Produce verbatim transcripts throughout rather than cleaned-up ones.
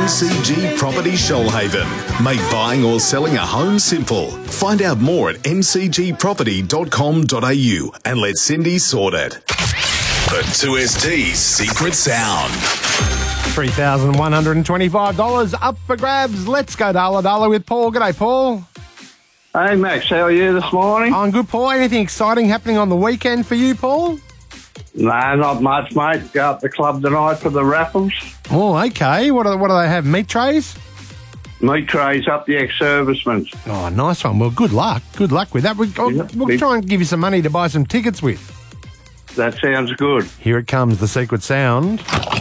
M C G Property Shoalhaven. Make buying or selling a home simple. Find out more at m c g property dot com dot a u and let Cindy sort it. The two S T's secret sound. three thousand one hundred twenty-five dollars up for grabs. Let's go dollar dollar with Paul. G'day, Paul. Hey, Max, how are you this morning? I'm good, Paul. Anything exciting happening on the weekend for you, Paul? No, not much, mate. Go up the club tonight for the raffles. Oh, okay. What do, what do they have? Meat trays? Meat trays up the ex-servicemen. Oh, nice one. Well, good luck. Good luck with that. We, oh, Yeah, we'll big- try and give you some money to buy some tickets with. That sounds good. Here it comes, the secret sound.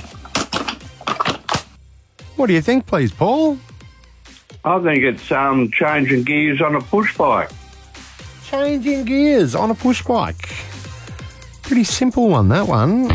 What do you think, please, Paul? I think it's um, changing gears on a push bike. Changing gears on a push bike. Pretty simple one, that one.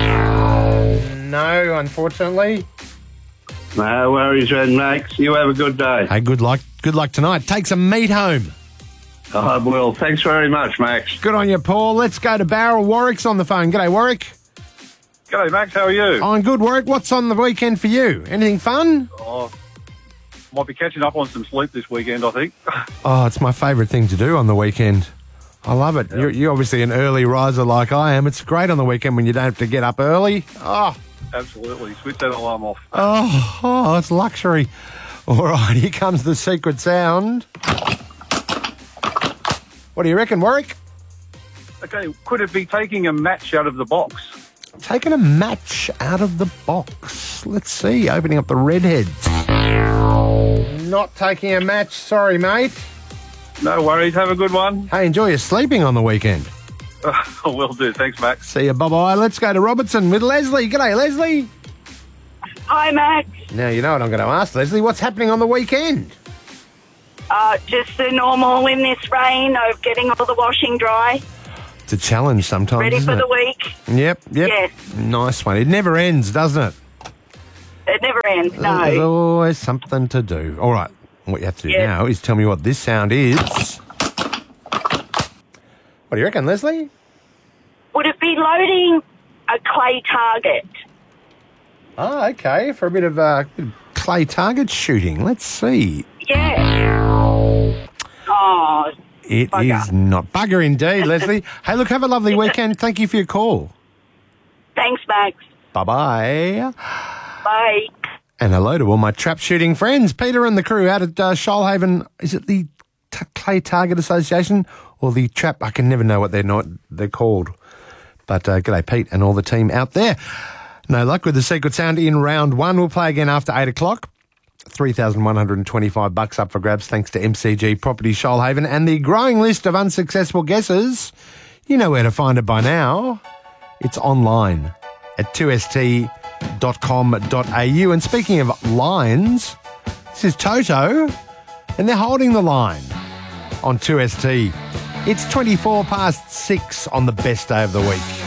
No, unfortunately. No worries, then, Max. You have a good day. Hey, good luck. Good luck tonight. Take some meat home. I will. Thanks very much, Max. Good on you, Paul. Let's go to Barrel. Warwick's on the phone. G'day, Warwick. G'day, Max. How are you? I'm good, Warwick. What's on the weekend for you? Anything fun? Oh, might be catching up on some sleep this weekend, I think. Oh, it's my favourite thing to do on the weekend. I love it. You're, you're obviously an early riser like I am. It's great on the weekend when you don't have to get up early. Oh, Absolutely. Switch that alarm off. oh, oh it's luxury. All right, here comes the secret sound. What do you reckon, Warwick? Okay, could it be taking a match out of the box? Taking a match out of the box. Let's see, opening up the redheads. Not taking a match, sorry, mate. No worries. Have a good one. Hey, enjoy your sleeping on the weekend. I will do. Thanks, Max. See you, bye-bye. Let's go to Robertson with Leslie. G'day, Leslie. Hi, Max. Now, you know what I'm going to ask, Leslie. What's happening on the weekend? Uh, just the normal in this rain of getting all the washing dry. It's a challenge sometimes, Ready isn't for it? the week. Yep, yep. Yes. Nice one. It never ends, doesn't it? It never ends, There's no. always something to do. All right. What you have to do Yeah. now is tell me what this sound is. What do you reckon, Leslie? Would it be loading a clay target? Oh, okay. For a bit of uh, clay target shooting. Let's see. Yeah. Oh, It is Bugger. not. Bugger indeed, Leslie. Hey, look, have a lovely weekend. Thank you for your call. thanks, Max. Bye-bye. Bye. And hello to all my trap shooting friends. Peter and the crew out at uh, Shoalhaven. Is it the T- Clay Target Association or the Trap? I can never know what they're not they're called. But uh, g'day, Pete, and all the team out there. No luck with the secret sound in round one. We'll play again after eight o'clock. three thousand one hundred twenty-five bucks up for grabs thanks to M C G Property Shoalhaven and the growing list of unsuccessful guesses. You know where to find it by now. It's online at two s t dot com dot a u. And speaking of lines, this is Toto, and they're holding the line on two S T. It's twenty-four past six on the best day of the week.